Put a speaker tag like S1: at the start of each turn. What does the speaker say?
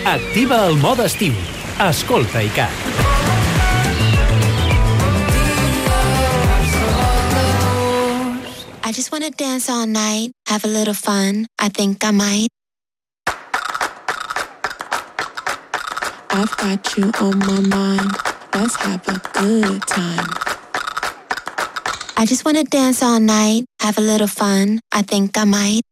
S1: Activa el mode estiu. Escolta ICAT.
S2: I just wanna dance all night, have a little fun. I think I might. I've got you on my mind. Let's have a good time. I just wanna dance all night, have a little fun. I think I might.